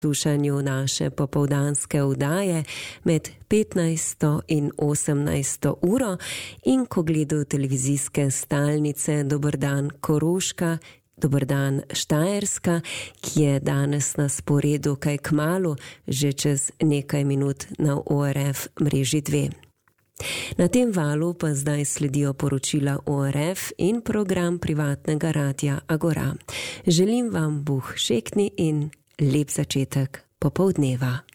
poslušanju naše popoldanske oddaje med 15. in 18. uro in ko gledajo televizijske stalnice Dober dan Koroška, Dober dan Štajerska, ki je danes na sporedu kaj kmalu, že čez nekaj minut na ORF mreži 2. Na tem valu pa zdaj sledijo poročila ORF in program privatnega radia Agora. Želim vam Bog šekni in lep začetek popoldneva.